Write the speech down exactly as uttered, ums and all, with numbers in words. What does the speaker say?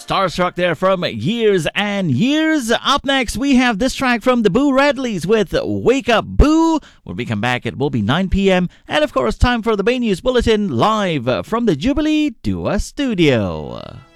Starstruck there from Years and Years. Up next, we have this track from the Boo Radleys with Wake Up Boo. When we come back, it will be nine p.m. And of course, time for the Bay News Bulletin live from the Jubilee Dua Studio.